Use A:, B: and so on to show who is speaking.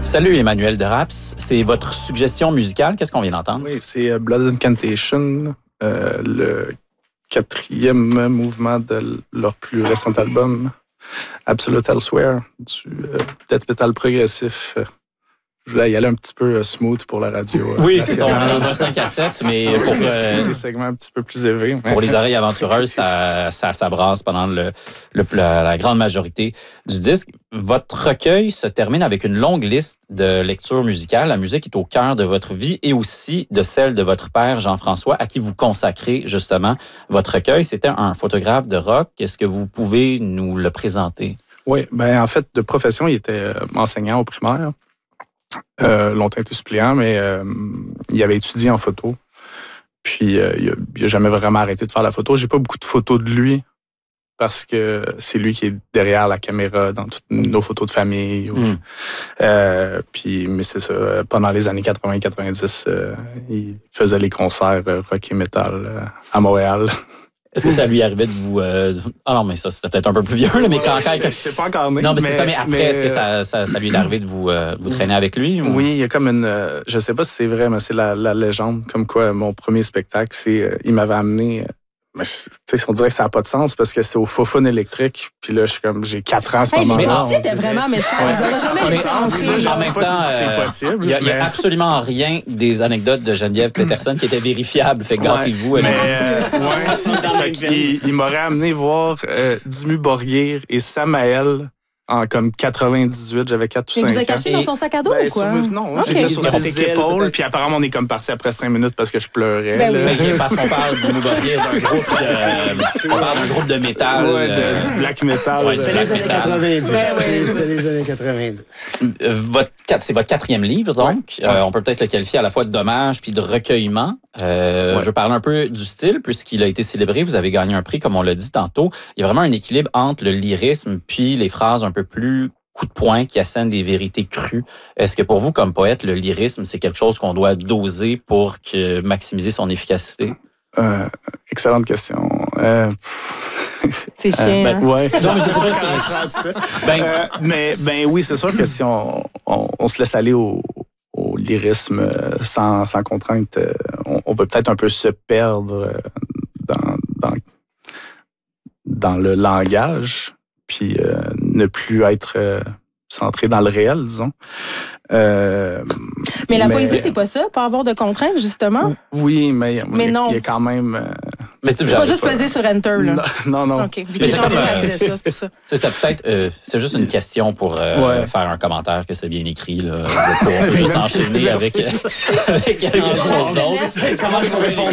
A: Salut Emmanuel Deraps, c'est votre suggestion musicale. Qu'est-ce qu'on vient d'entendre?
B: Oui, c'est Blood Incantation, le 4e mouvement de leur plus récent album, Absolute Elsewhere, du death metal progressif. Je voulais y aller un petit peu smooth pour la radio.
A: Oui, c'est ça, on est dans un 5 à 7, mais pour
B: des segments un petit peu plus élevés.
A: Pour les oreilles aventureuses, ça brasse pendant la grande majorité du disque. Votre recueil se termine avec une longue liste de lectures musicales. La musique est au cœur de votre vie et aussi de celle de votre père, Jean-François, à qui vous consacrez justement votre recueil. C'était un photographe de rock. Est-ce que vous pouvez nous le présenter?
B: Oui, ben en fait, de profession, il était enseignant au primaire. Longtemps été suppléant, mais il avait étudié en photo. Puis il a jamais vraiment arrêté de faire la photo. J'ai pas beaucoup de photos de lui parce que c'est lui qui est derrière la caméra dans toutes nos photos de famille. Mais c'est ça. Pendant les années 80-90, il faisait les concerts rock et metal à Montréal.
A: Est-ce que ça lui arrivait de vous... Ah non, mais ça, c'était peut-être un peu plus vieux, là, mais quand...
B: Je n'étais pas encore né.
A: Non, mais c'est ça, mais après, est-ce que ça lui est arrivé de vous traîner avec lui? Ou?
B: Oui, il y a comme une... je sais pas si c'est vrai, mais c'est la légende. Comme quoi, mon premier spectacle, c'est... il m'avait amené... on dirait que ça n'a pas de sens parce que c'est au Fofone électrique. Puis là, j'ai 4 ans à ce moment-là.
C: Mais t'es vraiment méchant. Vous n'aurez jamais laissé entrer.
A: En même temps,
B: c'est possible.
A: Il n'y a absolument rien des anecdotes de Geneviève Peterson qui étaient vérifiables. Fait gâtez-vous.
B: Il m'aurait amené voir Dimmu Borgir et Samael en comme 98, j'avais 4 ou 5 ans.
C: Il vous a caché dans son sac à dos ou quoi?
B: Non, j'étais sur ses épaules, puis apparemment on est comme parti après 5 minutes parce que je pleurais.
A: Parce qu'on parle d'Dimmu Borgir, on parle d'un groupe de métal.
B: Du black metal.
D: C'était les années 90. C'était les années 90.
A: C'est votre 4e livre, donc. On peut peut-être le qualifier à la fois de dommage puis de recueillement. Je veux parler un peu du style, puisqu'il a été célébré. Vous avez gagné un prix, comme on l'a dit tantôt. Il y a vraiment un équilibre entre le lyrisme puis les phrases un peu plus coup de poing qui assènent des vérités crues. Est-ce que pour vous, comme poète, le lyrisme, c'est quelque chose qu'on doit doser pour maximiser son efficacité?
B: Excellente question.
C: C'est chiant.
B: Ouais. Mais oui, c'est sûr que si on se laisse aller au lyrisme sans contrainte, on peut peut-être un peu se perdre dans le langage, puis ne plus être centré dans le réel, disons.
C: Mais la poésie, c'est pas ça? Pas avoir de contraintes, justement?
B: Oui, mais
C: non.
B: Il y a quand même...
C: Mais tu vas pas juste peser sur Enter, là.
B: Non.
C: OK. Vicky Jean-Pierre disait ça, c'est pour ça.
A: C'était peut-être... c'est juste une question pour faire un commentaire que c'est bien écrit, là. Pour juste enchaîner avec quelque chose d'autre.
D: Comment je peux répondre